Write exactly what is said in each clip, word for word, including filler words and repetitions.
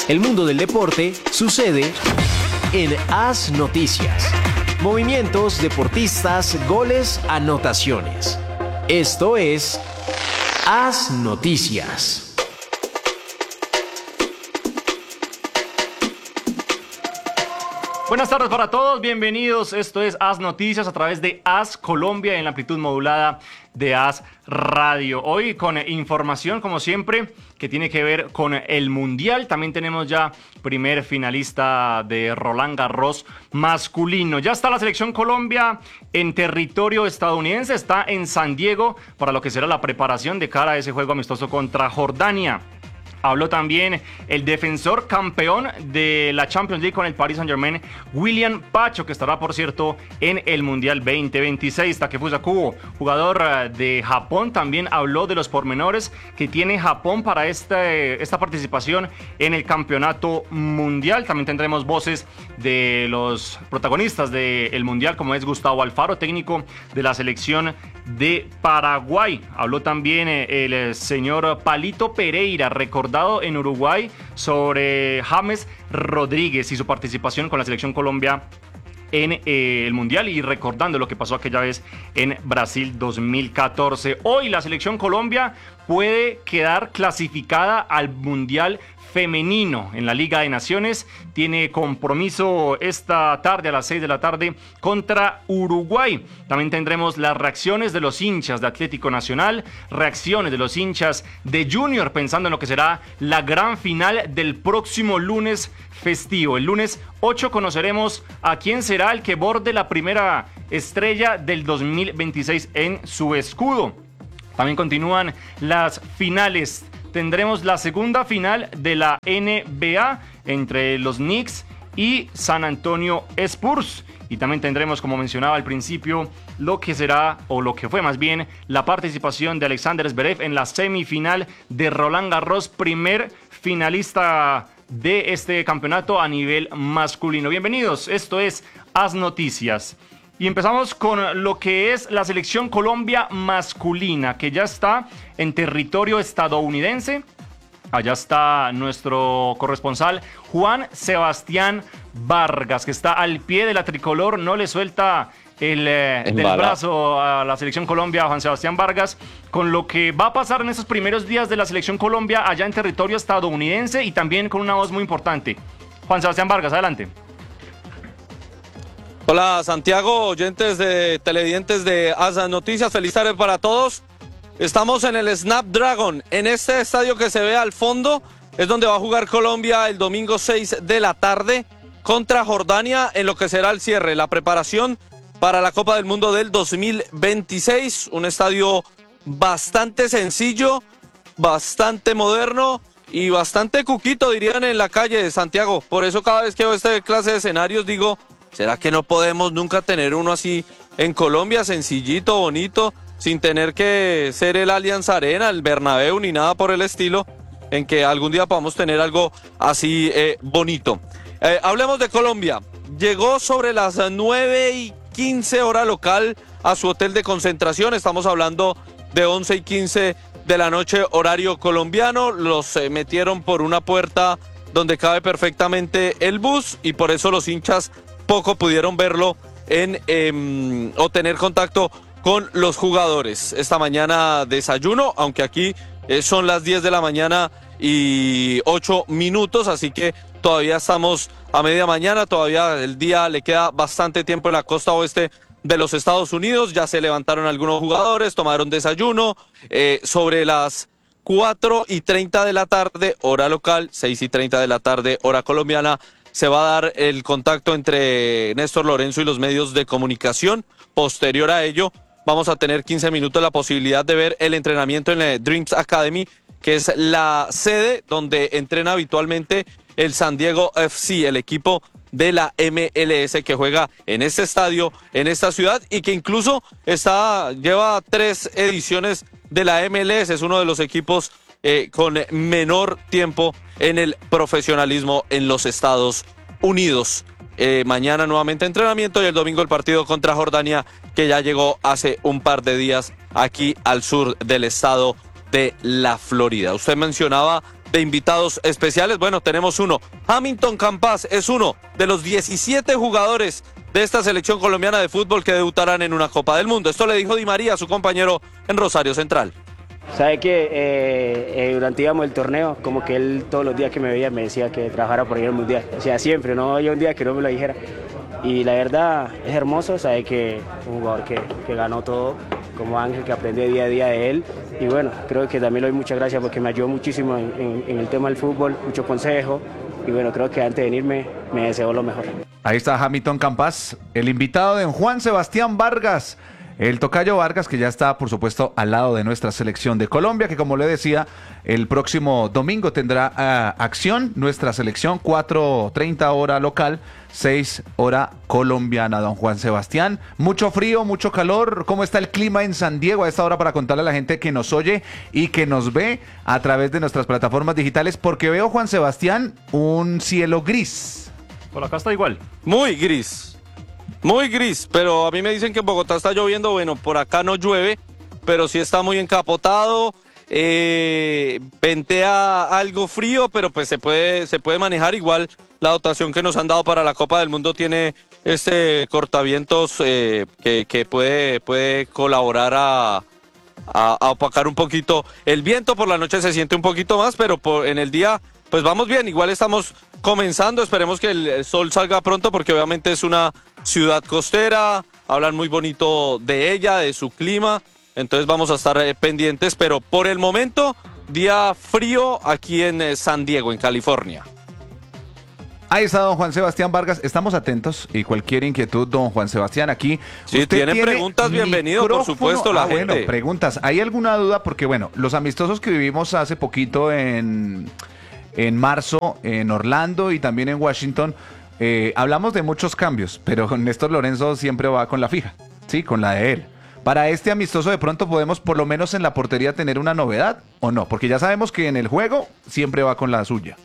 El mundo del deporte sucede en AS Noticias. Movimientos, deportistas, goles, anotaciones. Esto es AS Noticias. Buenas tardes para todos, bienvenidos. Esto es AS Noticias a través de AS Colombia en la amplitud modulada de AS Radio. Hoy con información, como siempre, que tiene que ver con el Mundial. También tenemos ya primer finalista de Roland Garros masculino. Ya está la selección Colombia en territorio estadounidense, está en San Diego para lo que será la preparación de cara a ese juego amistoso contra Jordania. Habló también el defensor campeón de la Champions League con el Paris Saint-Germain, William Pacho, que estará, por cierto, en el Mundial veinte veintiséis. Takefusa Kubo, jugador de Japón, también habló de los pormenores que tiene Japón para este, esta participación en el Campeonato Mundial. También tendremos voces de los protagonistas del Mundial, como es Gustavo Alfaro, técnico de la selección de Paraguay. Habló también el señor Palito Pereira, recordado en Uruguay, sobre James Rodríguez y su participación con la selección Colombia en eh, el Mundial, y recordando lo que pasó aquella vez en Brasil dos mil catorce. Hoy la selección Colombia puede quedar clasificada al Mundial femenino en la Liga de Naciones. Tiene compromiso esta tarde a las seis de la tarde contra Uruguay. También tendremos las reacciones de los hinchas de Atlético Nacional, reacciones de los hinchas de Junior, pensando en lo que será la gran final del próximo lunes festivo. El lunes ocho conoceremos a quién será el que borde la primera estrella del dos mil veintiséis en su escudo. También continúan las finales. Tendremos la segunda final de la N B A entre los Knicks y San Antonio Spurs. Y también tendremos, como mencionaba al principio, lo que será, o lo que fue más bien, la participación de Alexander Zverev en la semifinal de Roland Garros, primer finalista de este campeonato a nivel masculino. Bienvenidos, esto es AS Noticias. Y empezamos con lo que es la selección Colombia masculina, que ya está en territorio estadounidense. Allá está nuestro corresponsal Juan Sebastián Vargas, que está al pie de la tricolor, no le suelta el eh, del brazo a la selección Colombia, Juan Sebastián Vargas, con lo que va a pasar en esos primeros días de la selección Colombia allá en territorio estadounidense, y también con una voz muy importante. Juan Sebastián Vargas, adelante. Hola Santiago, oyentes de televidentes de AS Noticias, feliz tarde para todos. Estamos en el Snapdragon, en este estadio que se ve al fondo, es donde va a jugar Colombia el domingo seis de la tarde contra Jordania en lo que será el cierre, la preparación para la Copa del Mundo del dos mil veintiséis, un estadio bastante sencillo, bastante moderno y bastante cuquito, dirían en la calle de Santiago. Por eso cada vez que veo esta clase de escenarios digo, ¿será que no podemos nunca tener uno así en Colombia, sencillito, bonito, sin tener que ser el Allianz Arena, el Bernabéu, ni nada por el estilo, en que algún día podamos tener algo así eh, bonito? Eh, hablemos de Colombia. Llegó sobre las nueve y quince hora local a su hotel de concentración. Estamos hablando de once y quince de la noche horario colombiano. Los eh, metieron por una puerta donde cabe perfectamente el bus, y por eso los hinchas poco pudieron verlo en eh, o tener contacto con los jugadores. Esta mañana desayuno, aunque aquí eh, son las diez de la mañana y ocho minutos, así que todavía estamos a media mañana, todavía el día le queda bastante tiempo en la costa oeste de los Estados Unidos. Ya se levantaron algunos jugadores, tomaron desayuno, eh, sobre las cuatro y treinta de la tarde, hora local, seis y treinta de la tarde, hora colombiana, se va a dar el contacto entre Néstor Lorenzo y los medios de comunicación. Posterior a ello, vamos a tener quince minutos la posibilidad de ver el entrenamiento en la Dreams Academy, que es la sede donde entrena habitualmente el San Diego F C, el equipo de la M L S que juega en este estadio, en esta ciudad, y que incluso está, lleva tres ediciones de la M L S, es uno de los equipos eh, con menor tiempo en el profesionalismo en los Estados Unidos. Eh, mañana nuevamente entrenamiento y el domingo el partido contra Jordania, que ya llegó hace un par de días aquí al sur del estado de la Florida. Usted mencionaba de invitados especiales. Bueno, tenemos uno. Hamilton Campas es uno de los diecisiete jugadores de esta selección colombiana de fútbol que debutarán en una Copa del Mundo. Esto le dijo Di María a su compañero en Rosario Central. Sabe que eh, eh, durante íbamos el torneo, como que él todos los días que me veía me decía que trabajara por ir al Mundial. O sea, siempre, no había un día que no me lo dijera. Y la verdad es hermoso, sabe que un jugador que, que ganó todo, como Ángel, que aprendí día a día de él. Y bueno, creo que también le doy muchas gracias porque me ayudó muchísimo en, en, en el tema del fútbol, mucho consejo. Y bueno, creo que antes de venirme me deseó lo mejor. Ahí está Hamilton Campas, el invitado de Juan Sebastián Vargas. El tocayo Vargas, que ya está, por supuesto, al lado de nuestra selección de Colombia, que como le decía, el próximo domingo tendrá uh, acción nuestra selección, cuatro treinta hora local, seis hora colombiana. Don Juan Sebastián, mucho frío, mucho calor. ¿Cómo está el clima en San Diego a esta hora para contarle a la gente que nos oye y que nos ve a través de nuestras plataformas digitales? Porque veo, Juan Sebastián, un cielo gris. Por acá está igual. Muy gris. Muy gris, pero a mí me dicen que en Bogotá está lloviendo. Bueno, por acá no llueve, pero sí está muy encapotado, eh, ventea algo frío, pero pues se puede, se puede manejar. Igual la dotación que nos han dado para la Copa del Mundo tiene este cortavientos eh, que, que puede, puede colaborar a, a, a opacar un poquito el viento. Por la noche se siente un poquito más, pero por, en el día pues vamos bien. Igual estamos comenzando, esperemos que el, el sol salga pronto porque obviamente es una ciudad costera, hablan muy bonito de ella, de su clima, entonces vamos a estar eh, pendientes, pero por el momento, día frío aquí en eh, San Diego, en California. Ahí está don Juan Sebastián Vargas, estamos atentos y cualquier inquietud, don Juan Sebastián, aquí. Si usted tienen tiene preguntas, bienvenido, por supuesto, la ah, gente. Bueno, preguntas, ¿hay alguna duda? Porque bueno, los amistosos que vivimos hace poquito en, en marzo, en Orlando y también en Washington, Eh, hablamos de muchos cambios, pero Néstor Lorenzo siempre va con la fija, sí, con la de él. Para este amistoso de pronto podemos por lo menos en la portería tener una novedad, ¿o no? Porque ya sabemos que en el juego siempre va con la suya.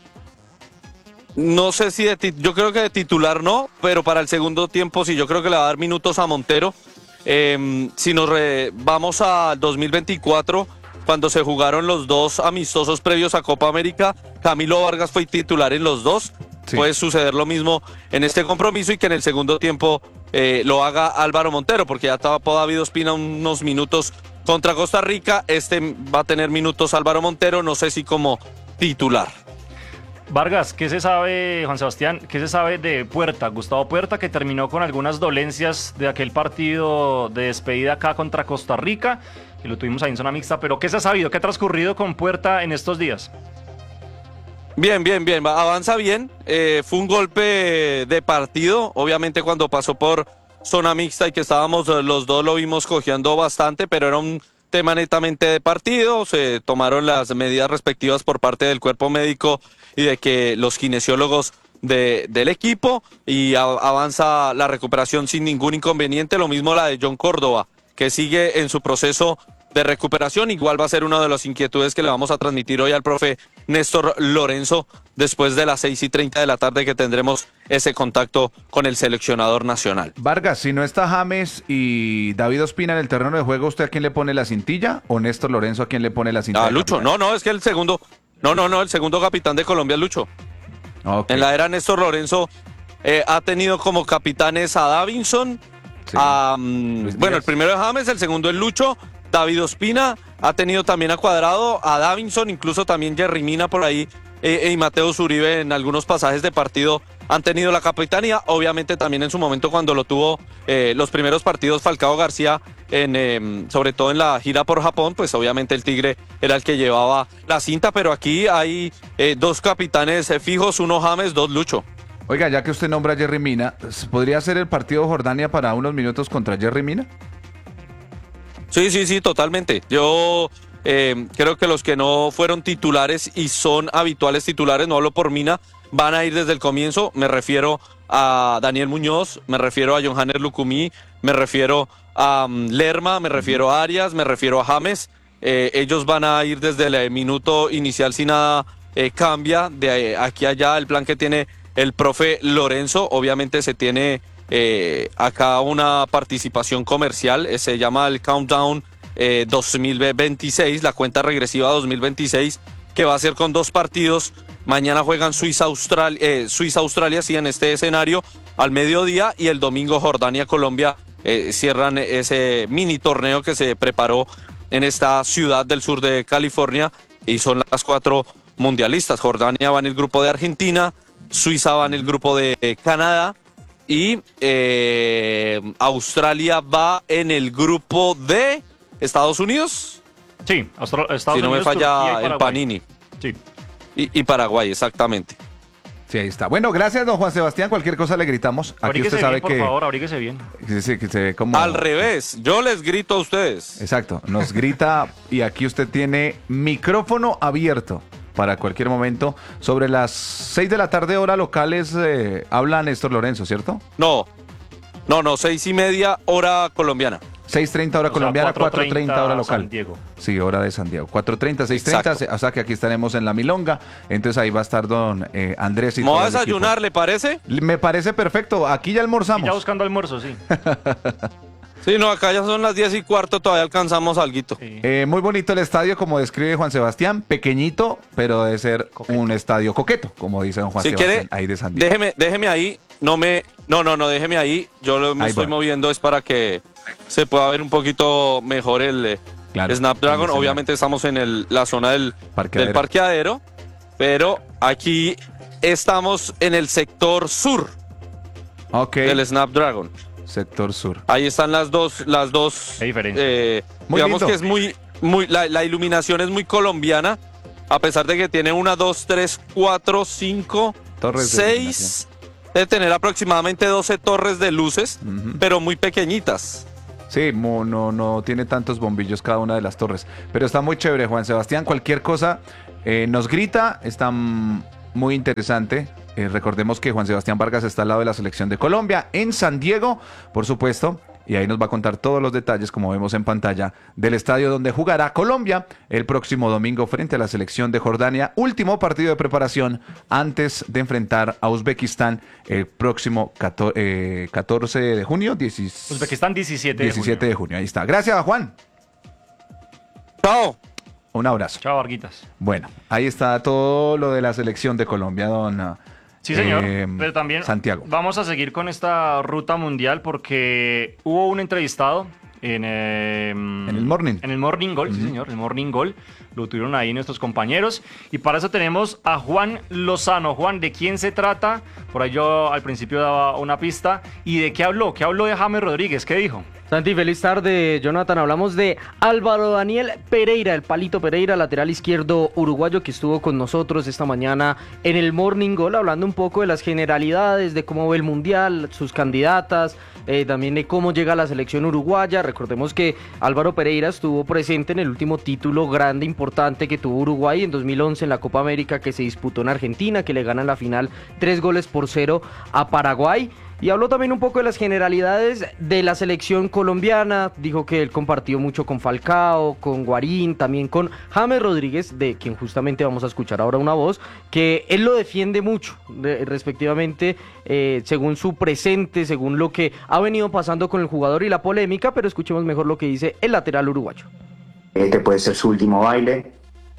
No sé si de yo creo que de titular no, pero para el segundo tiempo sí, yo creo que le va a dar minutos a Montero. Eh, si nos re, vamos a dos mil veinticuatro, cuando se jugaron los dos amistosos previos a Copa América, Camilo Vargas fue titular en los dos. Sí. Puede suceder lo mismo en este compromiso y que en el segundo tiempo eh, lo haga Álvaro Montero, porque ya tapó David Ospina unos minutos contra Costa Rica. Este va a tener minutos Álvaro Montero, no sé si como titular. Vargas, ¿qué se sabe, Juan Sebastián, qué se sabe de Puerta? Gustavo Puerta, que terminó con algunas dolencias de aquel partido de despedida acá contra Costa Rica, y lo tuvimos ahí en zona mixta, pero ¿qué se ha sabido? ¿Qué ha transcurrido con Puerta en estos días? Bien, bien, bien, avanza bien, eh, fue un golpe de partido, obviamente cuando pasó por zona mixta y que estábamos los dos lo vimos cojeando bastante, pero era un tema netamente de partido, se tomaron las medidas respectivas por parte del cuerpo médico y de que los kinesiólogos de, del equipo, y a, avanza la recuperación sin ningún inconveniente, lo mismo la de John Córdoba, que sigue en su proceso de recuperación. Igual va a ser una de las inquietudes que le vamos a transmitir hoy al profe Néstor Lorenzo después de las seis y treinta de la tarde, que tendremos ese contacto con el seleccionador nacional. Vargas, si no está James y David Ospina en el terreno de juego, ¿usted a quién le pone la cintilla? ¿O Néstor Lorenzo a quién le pone la cintilla? Ah, Lucho, no, no, es que el segundo, no, no, no, el segundo capitán de Colombia es Lucho. Okay. En la era Néstor Lorenzo eh, ha tenido como capitanes a Davinson, sí. a, um, bueno, el primero es James, el segundo es Lucho, David Ospina, ha tenido también a Cuadrado, a Davinson, incluso también Jerry Mina por ahí, eh, y Mateo Zuribe en algunos pasajes de partido han tenido la capitanía. Obviamente también en su momento cuando lo tuvo eh, los primeros partidos Falcao García, en, eh, sobre todo en la gira por Japón, pues obviamente el Tigre era el que llevaba la cinta, pero aquí hay eh, dos capitanes eh, fijos, uno James, dos Lucho. Oiga, ya que usted nombra a Jerry Mina, ¿podría ser el partido Jordania para unos minutos contra Jerry Mina? Sí, sí, sí, totalmente. Yo eh, creo que los que no fueron titulares y son habituales titulares, no hablo por Mina, van a ir desde el comienzo. Me refiero a Daniel Muñoz, me refiero a Johanner Lucumí, me refiero a um, Lerma, me refiero a Arias, me refiero a James. Eh, ellos van a ir desde el minuto inicial si nada eh, cambia. De aquí a allá el plan que tiene el profe Lorenzo, obviamente se tiene eh, acá una participación comercial, eh, se llama el Countdown eh, dos mil veintiséis, la cuenta regresiva dos mil veintiséis, que va a ser con dos partidos. Mañana juegan Suiza-Australia, eh, Suiza-Australia, sí, en este escenario, al mediodía, y el domingo Jordania-Colombia eh, cierran ese mini torneo que se preparó en esta ciudad del sur de California, y son las cuatro mundialistas. Jordania va en el grupo de Argentina, Suiza va en el grupo de Canadá, y eh, Australia va en el grupo de Estados Unidos. Sí, Austra- Estados si no Unidos, me Turquía y falla el Paraguay. Panini. Sí. Y, y Paraguay, exactamente. Sí, ahí está. Bueno, gracias, don Juan Sebastián. Cualquier cosa le gritamos. Aquí Abríguese usted sabe bien, por que, favor, abríguese bien. que se, que se ve como... Al revés, yo les grito a ustedes. Exacto, nos grita y aquí usted tiene micrófono abierto para cualquier momento. Sobre las seis de la tarde, hora locales, eh, habla Néstor Lorenzo, ¿cierto? No, no, no, seis y media hora colombiana. seis treinta hora O sea, colombiana, cuatro cuatro treinta hora local. San Diego. Sí, hora de San Diego. cuatro treinta, seis treinta, Exacto. o sea que aquí estaremos en la Milonga. Entonces ahí va a estar don eh, Andrés y ¿Me voy todo a el equipo. desayunar, le parece? Me parece perfecto. Aquí ya Y ya almorzamos. buscando almuerzo, sí. Sí, no, acá ya son las diez y cuarto, todavía alcanzamos alguito. Sí. Eh, muy bonito el estadio, como describe Juan Sebastián. Pequeñito, pero debe ser un estadio coqueto, como dice don Juan Si Sebastián. quiere, ahí de San Diego. déjeme, déjeme ahí, no me, no, no, no, déjeme ahí, yo lo, me Ahí estoy va. moviendo es para que se pueda ver un poquito mejor el eh, Claro, Snapdragon. el escenario. Obviamente estamos en el, la zona del Parqueadero. del parqueadero, pero aquí estamos en el sector sur Ok, del Snapdragon. sector sur. Ahí están las dos, las dos. Qué diferencia. eh, Muy digamos lindo. que es muy, muy, la, la iluminación es muy colombiana, a pesar de que tiene una, dos, tres, cuatro, cinco, Torres de seis, de tener aproximadamente doce torres de luces, Ujú. pero muy pequeñitas. Sí, mo- no, no tiene tantos bombillos cada una de las torres. Pero está muy chévere, Juan Sebastián. Cualquier cosa eh, nos grita, está mm, muy interesante. Eh, recordemos que Juan Sebastián Vargas está al lado de la selección de Colombia, en San Diego, por supuesto. Y ahí nos va a contar todos los detalles, como vemos en pantalla, del estadio donde jugará Colombia el próximo domingo frente a la selección de Jordania. Último partido de preparación antes de enfrentar a Uzbekistán el próximo cato- eh, catorce de junio. dieciséis Uzbekistán diecisiete, diecisiete de junio. Ahí está. Gracias, Juan. Chao. Un abrazo. Chao, Varguitas. Bueno, ahí está todo lo de la selección de Colombia, don uh, Sí, señor. eh, Pero también Santiago. vamos a seguir con esta ruta mundial porque hubo un entrevistado en, eh, En el Morning. En el Morning Goal, sí, señor. El Morning Goal. Lo tuvieron ahí nuestros compañeros. Y para eso tenemos a Juan Lozano. Juan, ¿de quién se trata? Por ahí yo al principio daba una pista. ¿Y de qué habló? ¿Qué habló de James Rodríguez? ¿Qué dijo? Santi, feliz tarde, Jonathan. Hablamos de Álvaro Daniel Pereira, el Palito Pereira, lateral izquierdo uruguayo que estuvo con nosotros esta mañana en el Morning Goal, hablando un poco de las generalidades, de cómo ve el Mundial, sus candidatas, eh, también de cómo llega a la selección uruguaya. Recordemos que Álvaro Pereira estuvo presente en el último título grande, importante que tuvo Uruguay en dos mil once en la Copa América que se disputó en Argentina, que le ganan la final tres goles por cero a Paraguay. Y habló también un poco de las generalidades de la selección colombiana. Dijo que él compartió mucho con Falcao, con Guarín, también con James Rodríguez, de quien justamente vamos a escuchar ahora una voz, que él lo defiende mucho, de, respectivamente, eh, según su presente, según lo que ha venido pasando con el jugador y la polémica, pero escuchemos mejor lo que dice el lateral uruguayo. Este puede ser su último baile,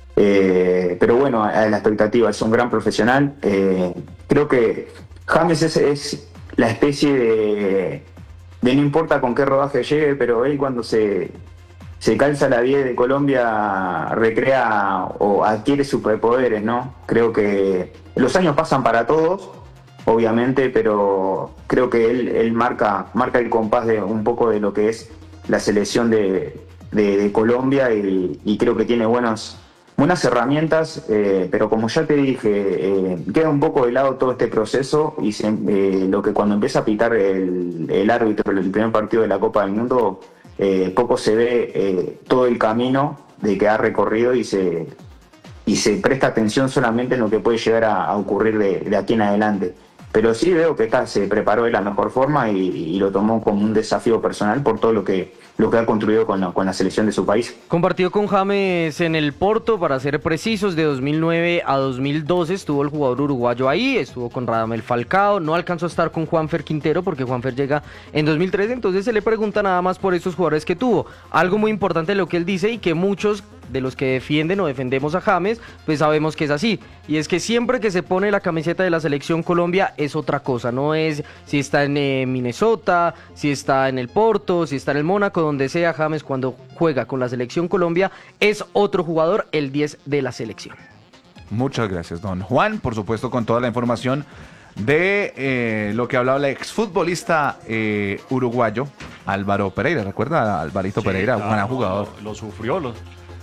eh, pero bueno, a la expectativa, es un gran profesional. Eh, creo que James es, es la especie de, de no importa con qué rodaje llegue, pero él cuando se, se calza la diez de Colombia recrea o adquiere superpoderes, ¿no? Creo que los años pasan para todos, obviamente, pero creo que él, él marca, marca el compás de un poco de lo que es la selección de, de, de Colombia y, y creo que tiene buenos, buenas herramientas, eh, pero como ya te dije, eh, queda un poco de lado todo este proceso y se, eh, lo que cuando empieza a pitar el, el árbitro el primer partido de la Copa del Mundo, eh, poco se ve eh, todo el camino de que ha recorrido y se, y se presta atención solamente en lo que puede llegar a, a ocurrir de, de aquí en adelante. Pero sí veo que está, se preparó de la mejor forma y, y lo tomó como un desafío personal por todo lo que, lo que ha construido con la, con la selección de su país. Compartió con James en el Porto, para ser precisos, de dos mil nueve a dos mil doce estuvo el jugador uruguayo ahí, estuvo con Radamel Falcao, no alcanzó a estar con Juanfer Quintero porque Juanfer llega en dos mil trece, entonces se le pregunta nada más por estos jugadores que tuvo. Algo muy importante lo que él dice y que muchos de los que defienden o defendemos a James, pues sabemos que es así. Y es que siempre que se pone la camiseta de la Selección Colombia es otra cosa, no es si está en eh, Minnesota, si está en el Porto, si está en el Mónaco, donde sea. James cuando juega con la Selección Colombia es otro jugador, el diez de la selección. Muchas gracias, don Juan, por supuesto con toda la información de eh, lo que hablaba el exfutbolista eh, uruguayo Álvaro Pereira. ¿Recuerda a Alvarito Sí, Pereira? claro, Buen jugador. Lo, lo sufrió, lo,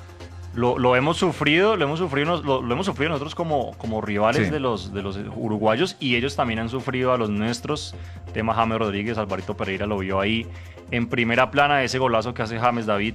lo, lo hemos sufrido, lo hemos sufrido, lo, lo hemos sufrido nosotros como, como rivales Sí. de los de los uruguayos, y ellos también han sufrido a los nuestros. Tema James Rodríguez, Alvarito Pereira lo vio ahí en primera plana, ese golazo que hace James David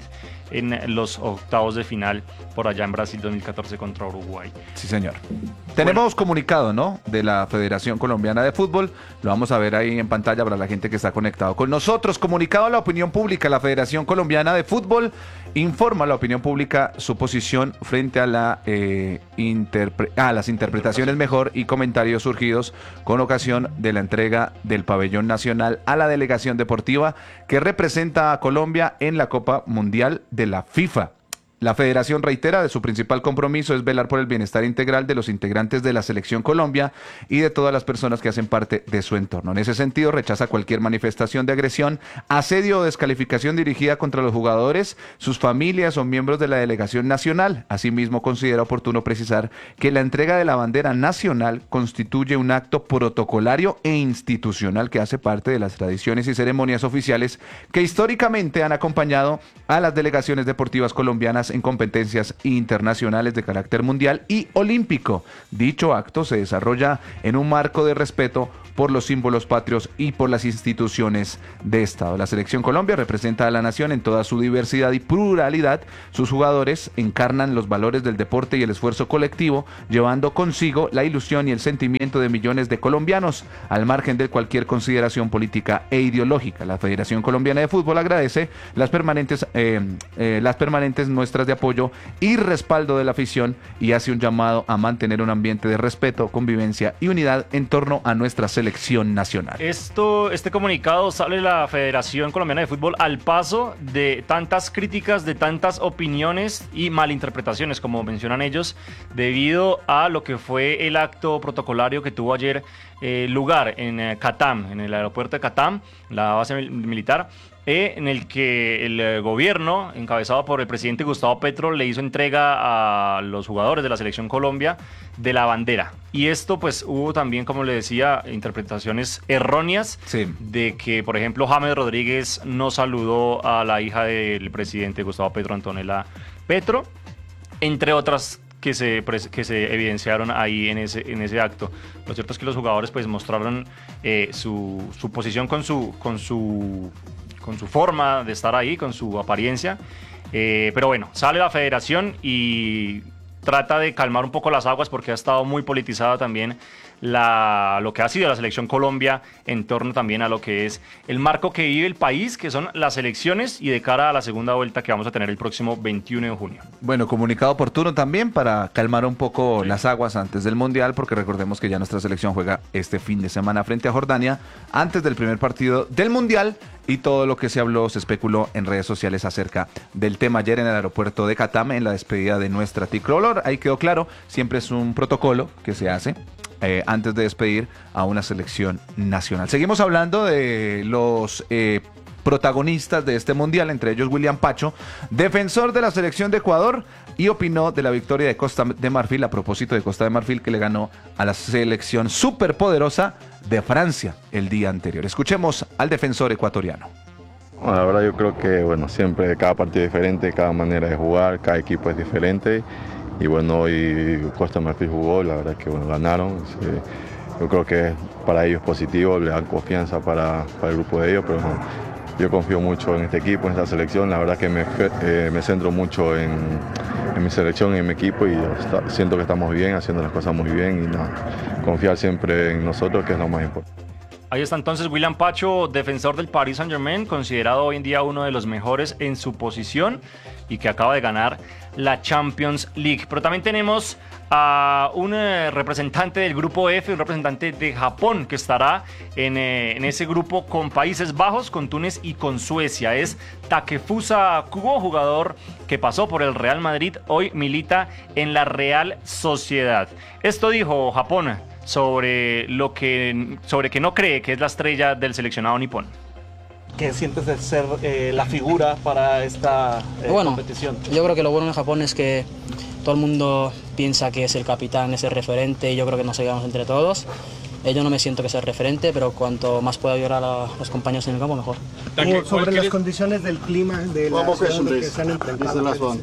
en los octavos de final por allá en Brasil dos mil catorce contra Uruguay. Sí, señor. Tenemos comunicado, ¿no?, de la Federación Colombiana de Fútbol. Lo vamos a ver ahí en pantalla para la gente que está conectado con nosotros. Comunicado a la opinión pública, la Federación Colombiana de Fútbol informa a la opinión pública su posición frente a, la, eh, interpre- a las interpretaciones mejor y comentarios surgidos con ocasión de la entrega del pabellón nacional a la delegación deportiva que representa a Colombia en la Copa Mundial de la FIFA. La federación reitera de su principal compromiso es velar por el bienestar integral de los integrantes de la Selección Colombia y de todas las personas que hacen parte de su entorno. En ese sentido, rechaza cualquier manifestación de agresión, asedio o descalificación dirigida contra los jugadores, sus familias o miembros de la delegación nacional. Asimismo, considera oportuno precisar que la entrega de la bandera nacional constituye un acto protocolario e institucional que hace parte de las tradiciones y ceremonias oficiales que históricamente han acompañado a las delegaciones deportivas colombianas en competencias internacionales de carácter mundial y olímpico. Dicho acto se desarrolla en un marco de respeto por los símbolos patrios y por las instituciones de Estado. La Selección Colombia representa a la nación en toda su diversidad y pluralidad. Sus jugadores encarnan los valores del deporte y el esfuerzo colectivo, llevando consigo la ilusión y el sentimiento de millones de colombianos, al margen de cualquier consideración política e ideológica. La Federación Colombiana de Fútbol agradece las permanentes, eh, eh, las permanentes muestras de apoyo y respaldo de la afición y hace un llamado a mantener un ambiente de respeto, convivencia y unidad en torno a nuestra selección nacional. Esto, este comunicado sale de la Federación Colombiana de Fútbol al paso de tantas críticas, de tantas opiniones y malinterpretaciones, como mencionan ellos, debido a lo que fue el acto protocolario que tuvo ayer eh, lugar en eh, Catam, en el aeropuerto de Catam, la base mil- militar, eh, en el que el eh, gobierno, encabezado por el presidente Gustavo Petro, le hizo entrega a los jugadores de la Selección Colombia de la bandera. Y esto, pues, hubo también, como le decía, interpretaciones erróneas Sí. de que, por ejemplo, James Rodríguez no saludó a la hija del presidente Gustavo Petro, Antonella Petro, entre otras que se, pres- que se evidenciaron ahí en ese, en ese acto. Lo cierto es que los jugadores pues mostraron eh, su, su posición con su, con, su, con su forma de estar ahí, con su apariencia. Eh, pero bueno, sale la federación y trata de calmar un poco las aguas porque ha estado muy politizada también la, lo que ha sido la Selección Colombia en torno también a lo que es el marco que vive el país, que son las elecciones y de cara a la segunda vuelta que vamos a tener el próximo veintiuno de junio. Bueno, comunicado oportuno también para calmar un poco las aguas antes del Mundial, porque recordemos que ya nuestra selección juega este fin de semana frente a Jordania, antes del primer partido del Mundial, y todo lo que se habló, se especuló en redes sociales acerca del tema ayer en el aeropuerto de Catam, en la despedida de nuestra tricolor. Ahí quedó claro, siempre es un protocolo que se hace eh, antes de despedir a una selección nacional. Seguimos hablando de los eh, protagonistas de este mundial, entre ellos William Pacho, defensor de la selección de Ecuador, y opinó de la victoria de Costa de Marfil, a propósito de Costa de Marfil, que le ganó a la selección superpoderosa de Francia el día anterior. Escuchemos al defensor ecuatoriano. Bueno, la verdad yo creo que bueno, siempre cada partido es diferente, cada manera de jugar, cada equipo es diferente, y bueno, hoy Costa de Marfil jugó, la verdad que bueno, ganaron. Sí, yo creo que para ellos es positivo, le dan confianza para, para el grupo de ellos, pero bueno, yo confío mucho en este equipo, en esta selección. La verdad que me, eh, me centro mucho en, en mi selección, en mi equipo, y está, siento que estamos bien, haciendo las cosas muy bien, y no, confiar siempre en nosotros, que es lo más importante. Ahí está entonces William Pacho, defensor del Paris Saint-Germain, considerado hoy en día uno de los mejores en su posición y que acaba de ganar la Champions League. Pero también tenemos a un eh, representante del grupo F, un representante de Japón que estará en, eh, en ese grupo con Países Bajos, con Túnez y con Suecia. Es Takefusa Kubo, jugador que pasó por el Real Madrid, hoy milita en la Real Sociedad. Esto dijo Japón sobre lo que sobre que no cree que es la estrella del seleccionado nipón. ¿Qué sientes de ser eh, la figura para esta eh, bueno, competición? Yo creo que lo bueno en Japón es que todo el mundo piensa que es el capitán, es el referente, y yo creo que nos ayudamos entre todos. Eh, yo no me siento que sea el referente, pero cuanto más pueda ayudar a los compañeros en el campo, mejor. Sobre las condiciones del clima de la ciudad que se han enfrentado.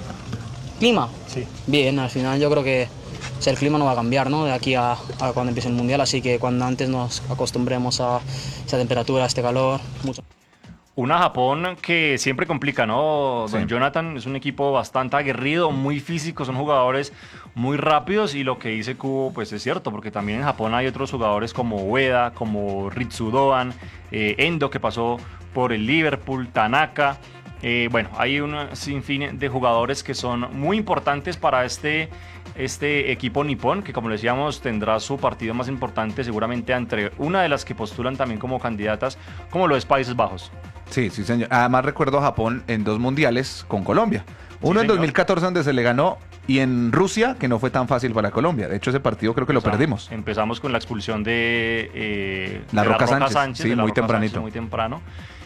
¿Clima? Sí. Bien, al final yo creo que o sea, el clima no va a cambiar, ¿no? De aquí a, a cuando empiece el Mundial, así que cuando antes nos acostumbremos a esa temperatura, a este calor, mucho. Una Japón que siempre complica, ¿no? Don Sí. Jonathan es un equipo bastante aguerrido, muy físico, son jugadores muy rápidos y lo que dice Kubo pues es cierto, porque también en Japón hay otros jugadores como Ueda, como Ritsu Doan, eh, Endo que pasó por el Liverpool, Tanaka. Eh, bueno, hay un sinfín de jugadores que son muy importantes para este, este equipo nipón, que como le decíamos tendrá su partido más importante seguramente entre una de las que postulan también como candidatas, como lo es Países Bajos. Sí, sí, señor. Además recuerdo a Japón en dos mundiales con Colombia. Uno Sí, en señor. dos mil catorce donde se le ganó y en Rusia que no fue tan fácil para Colombia. De hecho ese partido creo que lo O sea, perdimos. Empezamos con la expulsión de, eh, La de Roca Sánchez, sí, de la muy Roca tempranito. Sánchez, muy temprano.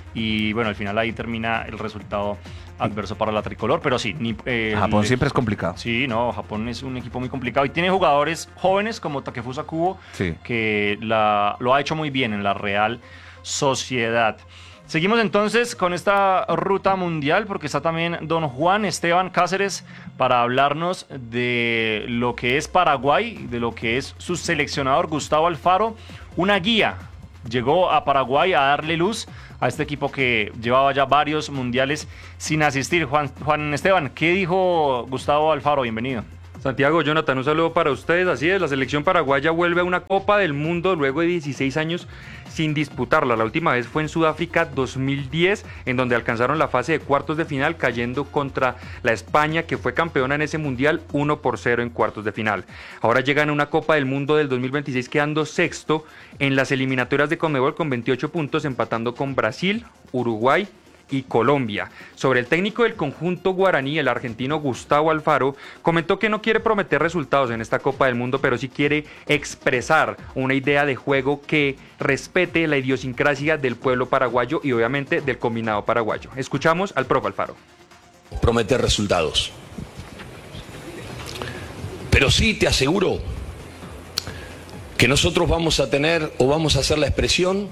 Y bueno, al final ahí termina el resultado adverso para la tricolor, pero sí. Ni, eh, Japón el- siempre es complicado. Sí, no, Japón es un equipo muy complicado y tiene jugadores jóvenes como Takefusa Kubo, Sí. que la, lo ha hecho muy bien en la Real Sociedad. Seguimos entonces con esta ruta mundial porque está también don Juan Esteban Cáceres para hablarnos de lo que es Paraguay, de lo que es su seleccionador Gustavo Alfaro, una guía. Llegó a Paraguay a darle luz a este equipo que llevaba ya varios mundiales sin asistir. Juan, Juan Esteban, ¿qué dijo Gustavo Alfaro? Bienvenido. Santiago, Jonathan, un saludo para ustedes. Así es, la selección paraguaya vuelve a una Copa del Mundo luego de dieciséis años sin disputarla. La última vez fue en Sudáfrica dos mil diez, en donde alcanzaron la fase de cuartos de final cayendo contra la España, que fue campeona en ese mundial uno por cero en cuartos de final. Ahora llegan a una Copa del Mundo del dos mil veintiséis quedando sexto en las eliminatorias de Conmebol con veintiocho puntos, empatando con Brasil, Uruguay y Colombia. Sobre el técnico del conjunto guaraní, el argentino Gustavo Alfaro, comentó que no quiere prometer resultados en esta Copa del Mundo, pero sí quiere expresar una idea de juego que respete la idiosincrasia del pueblo paraguayo y obviamente del combinado paraguayo. Escuchamos al profe Alfaro. Prometer resultados. Pero sí te aseguro que nosotros vamos a tener o vamos a hacer la expresión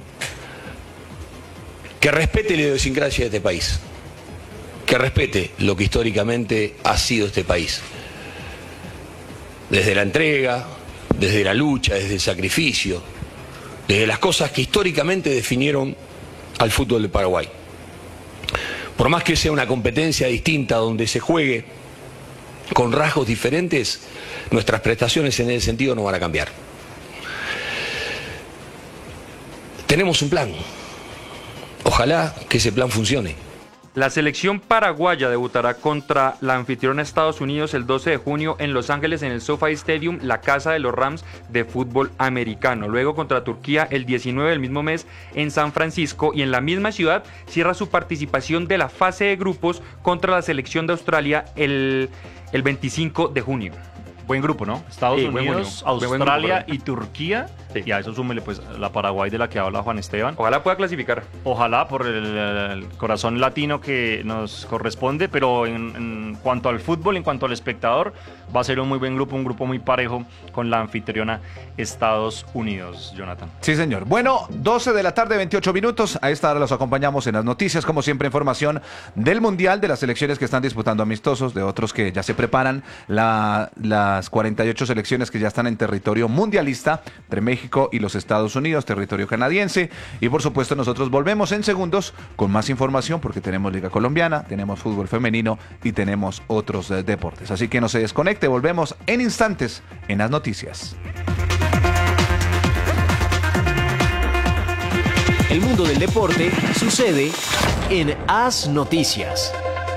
que respete la idiosincrasia de este país, que respete lo que históricamente ha sido este país. Desde la entrega, desde la lucha, desde el sacrificio, desde las cosas que históricamente definieron al fútbol de Paraguay. Por más que sea una competencia distinta donde se juegue con rasgos diferentes, nuestras prestaciones en ese sentido no van a cambiar. Tenemos un plan. Ojalá que ese plan funcione. La selección paraguaya debutará contra la anfitriona Estados Unidos el doce de junio en Los Ángeles en el SoFi Stadium, la casa de los Rams de fútbol americano. Luego contra Turquía el diecinueve del mismo mes en San Francisco, y en la misma ciudad cierra su participación de la fase de grupos contra la selección de Australia el, el veinticinco de junio. Buen grupo, ¿no? Estados Sí, buen Unidos, junio. Buen Australia grupo, y Turquía. Sí. Y a eso súmele pues la Paraguay de la que habla Juan Esteban. Ojalá pueda clasificar. Ojalá por el, el corazón latino que nos corresponde, pero en, en cuanto al fútbol, en cuanto al espectador, va a ser un muy buen grupo, un grupo muy parejo con la anfitriona Estados Unidos, Jonathan. Sí, señor. Bueno, doce de la tarde, veintiocho minutos. A esta hora los acompañamos en las noticias. Como siempre, información del Mundial, de las selecciones que están disputando amistosos, de otros que ya se preparan, la, las cuarenta y ocho selecciones que ya están en territorio mundialista, entre México y los Estados Unidos, territorio canadiense. Y por supuesto, nosotros volvemos en segundos con más información porque tenemos Liga Colombiana, tenemos fútbol femenino y tenemos otros eh, deportes. Así que no se desconecte, volvemos en instantes en las noticias. El mundo del deporte sucede en Haz Noticias.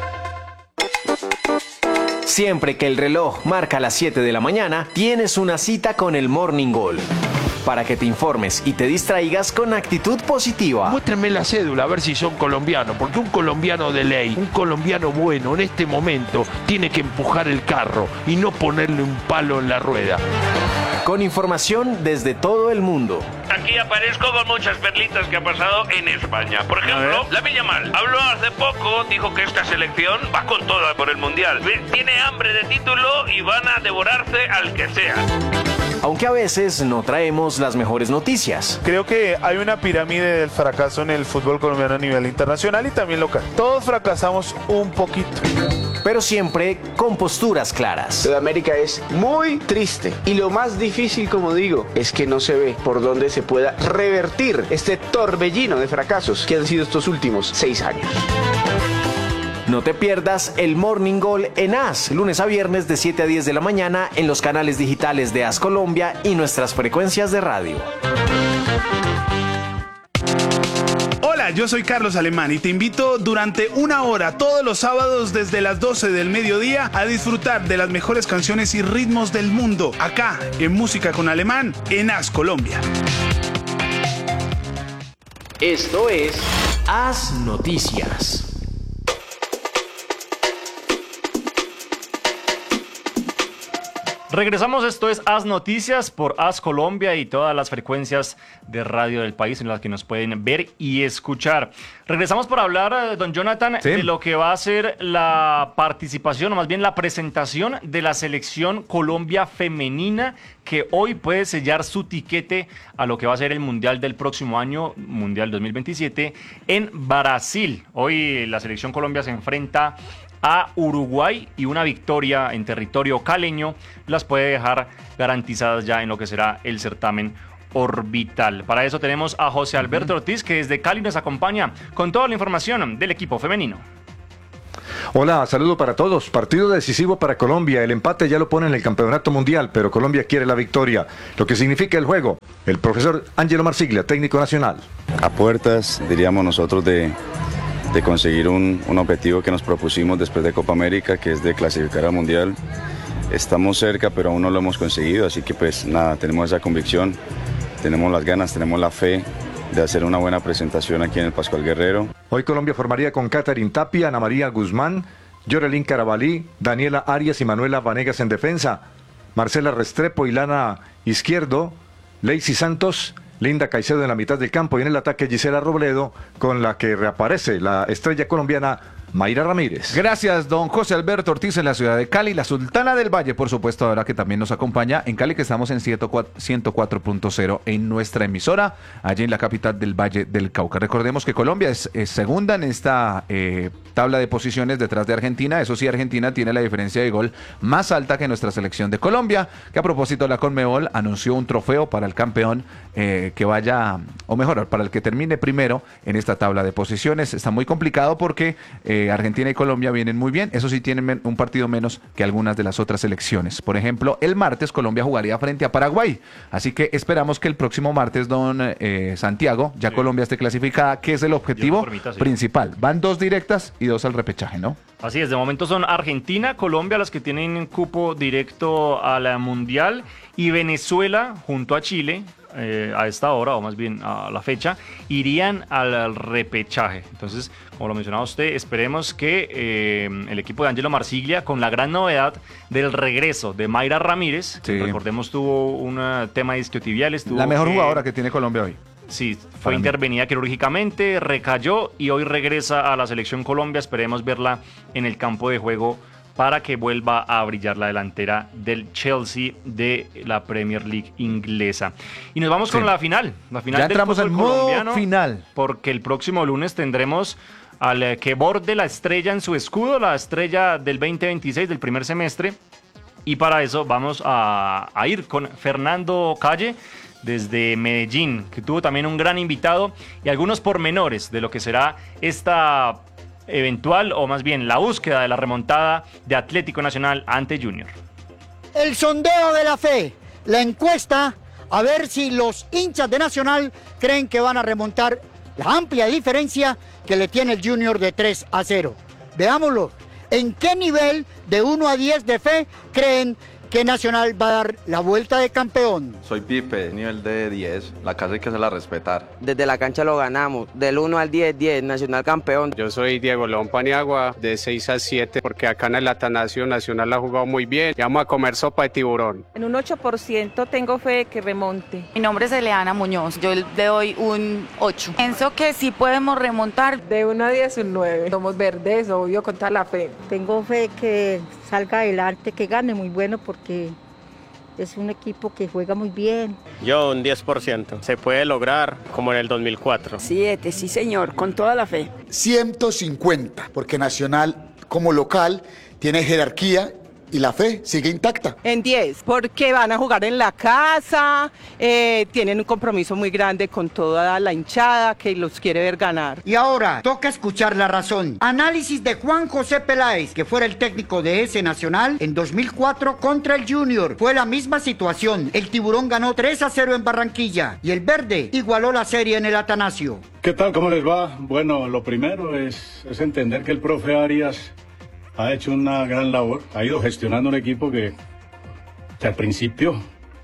Siempre que el reloj marca las siete de la mañana, tienes una cita con el Morning Goal. Para que te informes y te distraigas con actitud positiva. Muéstrenme la cédula a ver si son colombianos, porque un colombiano de ley, un colombiano bueno en este momento tiene que empujar el carro y no ponerle un palo en la rueda. Con información desde todo el mundo. Aquí aparezco con muchas perlitas que ha pasado en España. Por ejemplo, Lamine Yamal habló hace poco, dijo que esta selección va con toda por el Mundial. Tiene hambre de título y van a devorarse al que sea. Aunque a veces no traemos las mejores noticias. Creo que hay una pirámide del fracaso en el fútbol colombiano a nivel internacional y también local. Todos fracasamos un poquito. Pero siempre con posturas claras. Sudamérica es muy triste y lo más difícil, como digo, es que no se ve por dónde se pueda revertir este torbellino de fracasos que han sido estos últimos seis años. No te pierdas el Morning Goal en Haz, lunes a viernes de siete a diez de la mañana en los canales digitales de Haz Colombia y nuestras frecuencias de radio. Hola, yo soy Carlos Alemán y te invito durante una hora todos los sábados desde las doce del mediodía a disfrutar de las mejores canciones y ritmos del mundo, acá en Música con Alemán en Haz Colombia. Esto es Haz Noticias. Regresamos, esto es Haz Noticias por Haz Colombia y todas las frecuencias de radio del país en las que nos pueden ver y escuchar. Regresamos para hablar, don Jonathan, sí. de lo que va a ser la participación, o más bien la presentación de la selección Colombia femenina, que hoy puede sellar su tiquete a lo que va a ser el Mundial del próximo año, Mundial dos mil veintisiete, en Brasil. Hoy la selección Colombia se enfrenta a Uruguay y una victoria en territorio caleño las puede dejar garantizadas ya en lo que será el certamen orbital. Para eso tenemos a José Alberto Ortiz, que desde Cali nos acompaña con toda la información del equipo femenino. Hola, saludo para todos. Partido decisivo para Colombia. El empate ya lo pone en el campeonato mundial, pero Colombia quiere la victoria. Lo que significa el juego. El profesor Ángelo Marsiglia, técnico nacional. A puertas, diríamos nosotros, de... de conseguir un, un objetivo que nos propusimos después de Copa América, que es de clasificar al Mundial. Estamos cerca, pero aún no lo hemos conseguido, así que pues nada, tenemos esa convicción, tenemos las ganas, tenemos la fe de hacer una buena presentación aquí en el Pascual Guerrero. Hoy Colombia formaría con Catherine Tapia, Ana María Guzmán, Yorelín Carabalí, Daniela Arias y Manuela Vanegas en defensa, Marcela Restrepo y Lana Izquierdo, Lacey Santos, Linda Caicedo en la mitad del campo y en el ataque Gisela Robledo, con la que reaparece la estrella colombiana Mayra Ramírez. Gracias, don José Alberto Ortiz en la ciudad de Cali, la Sultana del Valle, por supuesto, ahora que también nos acompaña en Cali, que estamos en ciento cuatro punto cero en nuestra emisora, allí en la capital del Valle del Cauca. Recordemos que Colombia es, es segunda en esta eh, tabla de posiciones detrás de Argentina. Eso sí, Argentina tiene la diferencia de gol más alta que nuestra selección de Colombia, que a propósito la Conmebol anunció un trofeo para el campeón eh, que vaya, o mejor, para el que termine primero en esta tabla de posiciones. Está muy complicado porque eh, Argentina y Colombia vienen muy bien, eso sí tienen un partido menos que algunas de las otras selecciones. Por ejemplo, el martes Colombia jugaría frente a Paraguay, así que esperamos que el próximo martes, don eh, Santiago, ya sí. Colombia esté clasificada, que es el objetivo mí, sí. principal. Van dos directas y dos al repechaje, ¿no? Así es, de momento son Argentina, Colombia las que tienen cupo directo a la Mundial y Venezuela junto a Chile. Eh, a esta hora, o más bien a la fecha, irían al, al repechaje. Entonces, como lo mencionaba usted, esperemos que eh, el equipo de Ángelo Marsiglia, con la gran novedad del regreso de Mayra Ramírez, sí. que recordemos tuvo un tema de isquiotibiales. La mejor que, jugadora que tiene Colombia hoy. Sí, fue Para intervenida mí. quirúrgicamente, recayó y hoy regresa a la selección Colombia. Esperemos verla en el campo de juego para que vuelva a brillar la delantera del Chelsea de la Premier League inglesa. Y nos vamos sí. con la final. La final ya del entramos al modo final. Porque el próximo lunes tendremos al que borde la estrella en su escudo, la estrella del veinte veintiséis, del primer semestre. Y para eso vamos a, a ir con Fernando Calle, desde Medellín, que tuvo también un gran invitado y algunos pormenores de lo que será esta eventual, o más bien la búsqueda de la remontada de Atlético Nacional ante Junior. El sondeo de la fe, la encuesta, a ver si los hinchas de Nacional creen que van a remontar la amplia diferencia que le tiene el Junior de tres a cero. Veámoslo. ¿En qué nivel de uno a diez de fe creen que Nacional va a dar la vuelta de campeón? Soy Pipe, nivel de diez. La casa hay que hacerla respetar. Desde la cancha lo ganamos. Del uno al diez, diez, Nacional campeón. Yo soy Diego León Paniagua, de seis a siete, porque acá en el Atanasio Nacional ha jugado muy bien. Y vamos a comer sopa de tiburón. En un ocho por ciento tengo fe de que remonte. Mi nombre es Eleana Muñoz, yo le doy un ocho. Pienso que sí podemos remontar. De uno a diez, un nueve. Somos verdes, obvio, con toda la fe. Tengo fe que salga adelante, que gane muy bueno porque es un equipo que juega muy bien. Yo un diez por ciento. Se puede lograr como en el dos mil cuatro. Siete, sí señor, con toda la fe. ciento cincuenta, porque Nacional como local tiene jerarquía y la fe sigue intacta. En diez, porque van a jugar en la casa, eh, tienen un compromiso muy grande con toda la hinchada que los quiere ver ganar. Y ahora, toca escuchar la razón. Análisis de Juan José Peláez, que fuera el técnico de ese Nacional en dos mil cuatro contra el Junior. Fue la misma situación. El Tiburón ganó tres a cero en Barranquilla y el Verde igualó la serie en el Atanasio. ¿Qué tal? ¿Cómo les va? Bueno, lo primero es, es entender que el profe Arias ha hecho una gran labor, ha ido gestionando un equipo que, que al principio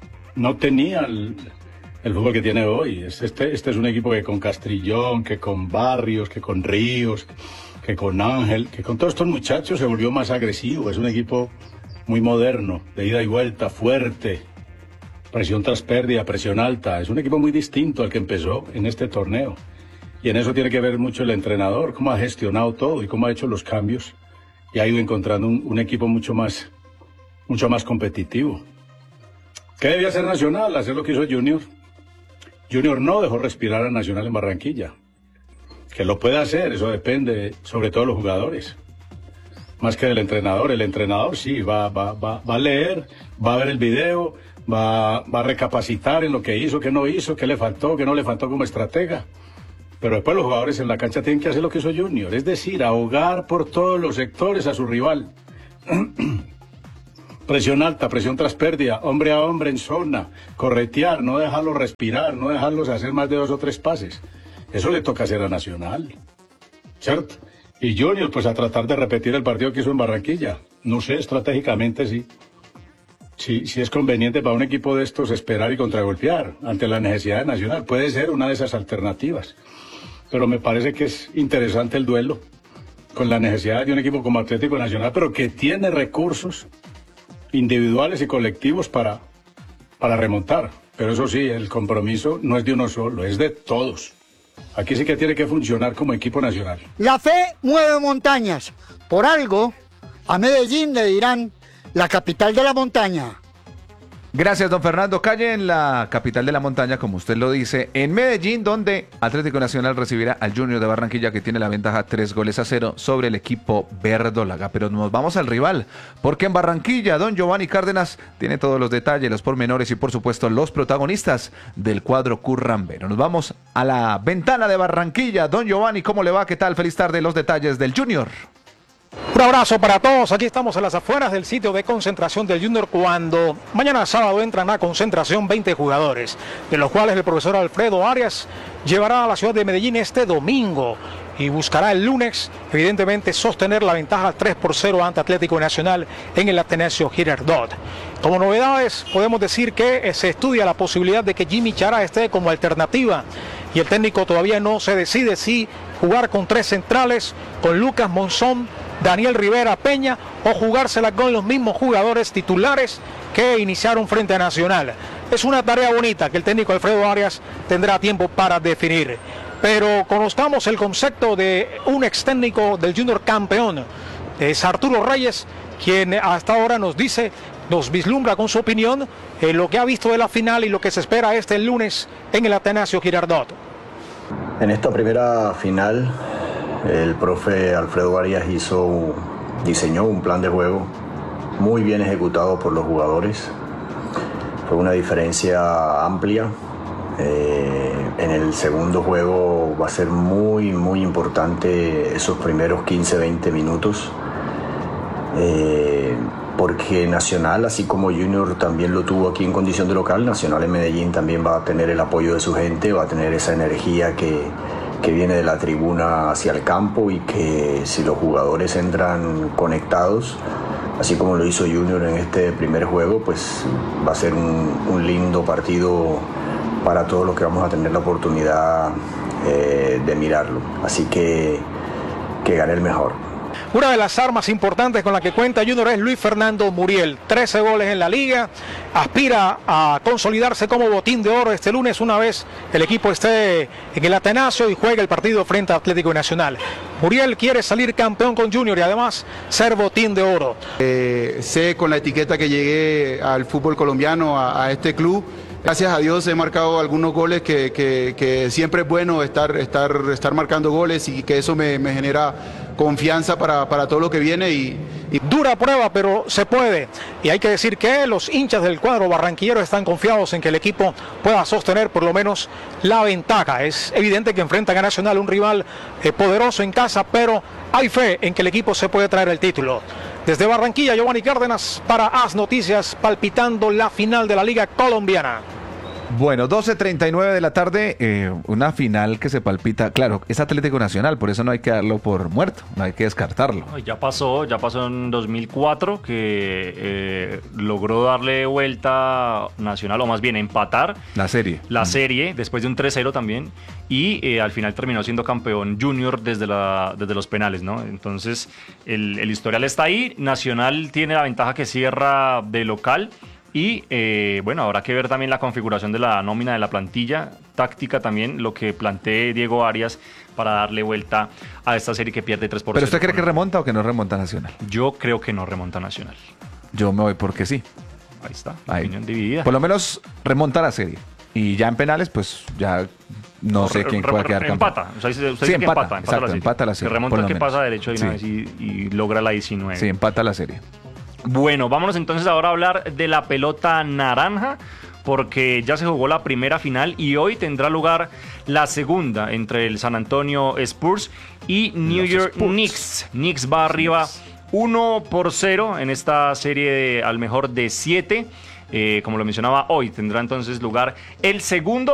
no tenía el, el fútbol que tiene hoy. Este, este es un equipo que con Castrillón, que con Barrios, que con Ríos, que con Ángel, que con todos estos muchachos se volvió más agresivo. Es un equipo muy moderno, de ida y vuelta, fuerte, presión tras pérdida, presión alta. Es un equipo muy distinto al que empezó en este torneo. Y en eso tiene que ver mucho el entrenador, cómo ha gestionado todo y cómo ha hecho los cambios. Y ha ido encontrando un, un equipo mucho más, mucho más competitivo. ¿Qué debía hacer Nacional? Hacer lo que hizo Junior. Junior no dejó respirar a Nacional en Barranquilla. Que lo puede hacer, eso depende sobre todo de los jugadores. Más que del entrenador. El entrenador sí, va, va, va, va a leer, va a ver el video, va, va a recapacitar en lo que hizo, qué no hizo, qué le faltó, qué no le faltó como estratega. Pero después los jugadores en la cancha tienen que hacer lo que hizo Junior, es decir, ahogar por todos los sectores a su rival. Presión alta, presión tras pérdida, hombre a hombre en zona, corretear, no dejarlos respirar, no dejarlos hacer más de dos o tres pases. Eso le toca hacer a Nacional, ¿cierto? Y Junior, pues a tratar de repetir el partido que hizo en Barranquilla. No sé, estratégicamente sí. Sí, sí es conveniente para un equipo de estos esperar y contragolpear ante la necesidad de Nacional. Puede ser una de esas alternativas. Pero me parece que es interesante el duelo con la necesidad de un equipo como Atlético Nacional, pero que tiene recursos individuales y colectivos para, para remontar. Pero eso sí, el compromiso no es de uno solo, es de todos. Aquí sí que tiene que funcionar como equipo nacional. La fe mueve montañas. Por algo, a Medellín le dirán la capital de la montaña. Gracias, don Fernando. Calle en la capital de la montaña, como usted lo dice, en Medellín, donde Atlético Nacional recibirá al Junior de Barranquilla, que tiene la ventaja tres goles a cero sobre el equipo verdolaga. Pero nos vamos al rival, porque en Barranquilla, don Giovanni Cárdenas tiene todos los detalles, los pormenores y, por supuesto, los protagonistas del cuadro currambero. Nos vamos a la ventana de Barranquilla. Don Giovanni, ¿cómo le va? ¿Qué tal? Feliz tarde. Los detalles del Junior. Un abrazo para todos, aquí estamos a las afueras del sitio de concentración del Junior cuando mañana sábado entran a concentración veinte jugadores, de los cuales el profesor Alfredo Arias llevará a la ciudad de Medellín este domingo y buscará el lunes, evidentemente, sostener la ventaja tres por cero ante Atlético Nacional en el Atanasio Girardot. Como novedades, podemos decir que se estudia la posibilidad de que Jimmy Chará esté como alternativa y el técnico todavía no se decide si jugar con tres centrales, con Lucas Monzón, Daniel Rivera Peña o jugársela con los mismos jugadores titulares que iniciaron frente a Nacional. Es una tarea bonita que el técnico Alfredo Arias tendrá tiempo para definir. Pero conozcamos el concepto de un ex técnico del Junior campeón, es Arturo Reyes, quien hasta ahora nos dice, nos vislumbra con su opinión en lo que ha visto de la final y lo que se espera este lunes en el Atanasio Girardot. En esta primera final, el profe Alfredo Arias hizo, diseñó un plan de juego muy bien ejecutado por los jugadores. Fue una diferencia amplia. Eh, en el segundo juego va a ser muy, muy importante esos primeros quince a veinte minutos. Eh, porque Nacional, así como Junior también lo tuvo aquí en condición de local, Nacional en Medellín también va a tener el apoyo de su gente, va a tener esa energía que, que viene de la tribuna hacia el campo y que si los jugadores entran conectados, así como lo hizo Junior en este primer juego, pues va a ser un, un lindo partido para todos los que vamos a tener la oportunidad eh, de mirarlo. Así que que gane el mejor. Una de las armas importantes con la que cuenta Junior es Luis Fernando Muriel. trece goles en la liga. Aspira a consolidarse como botín de oro este lunes una vez el equipo esté en el Atanasio y juegue el partido frente a Atlético Nacional. Muriel quiere salir campeón con Junior y además ser botín de oro. Eh, sé con la etiqueta que llegué al fútbol colombiano, a, a este club. Gracias a Dios he marcado algunos goles que, que, que siempre es bueno estar, estar, estar marcando goles y que eso me, me genera confianza para, para todo lo que viene. Y, y... Dura prueba, pero se puede. Y hay que decir que los hinchas del cuadro barranquillero están confiados en que el equipo pueda sostener por lo menos la ventaja. Es evidente que enfrentan a Nacional, un rival eh, poderoso en casa, pero hay fe en que el equipo se puede traer el título. Desde Barranquilla, Giovanni Cárdenas para As Noticias, palpitando la final de la Liga Colombiana. Bueno, doce treinta y nueve de la tarde, eh, una final que se palpita, claro, es Atlético Nacional, por eso no hay que darlo por muerto, no hay que descartarlo. Ya pasó, ya pasó en dos mil cuatro que eh, logró darle vuelta Nacional, o más bien empatar la serie. La serie, después de un tres cero también, y eh, al final terminó siendo campeón Junior desde, la, desde los penales, ¿no? Entonces, el, el historial está ahí, Nacional tiene la ventaja que cierra de local. Y eh, bueno, habrá que ver también la configuración de la nómina de la plantilla, táctica también, lo que plantee Diego Arias para darle vuelta a esta serie que pierde tres por cero. ¿Pero usted cree que remonta o que no remonta Nacional? Yo creo que no remonta Nacional. Yo me voy porque sí. Ahí está, Ahí. Opinión dividida. Por lo menos remonta la serie. Y ya en penales, pues ya no, no sé quién pueda quedar campeón. Empata, o sea, usted sí, dice empata, que empata, empata exacto, la serie. empata la serie. Que remonta el que pasa derecho de una vez y, y logra la diecinueve. Sí, empata la serie. Bueno, vámonos entonces ahora a hablar de la pelota naranja, porque ya se jugó la primera final y hoy tendrá lugar la segunda entre el San Antonio Spurs y New Los York Spurs. Knicks. Knicks va arriba uno por cero en esta serie de, al mejor de siete. Eh, como lo mencionaba, hoy tendrá entonces lugar el segundo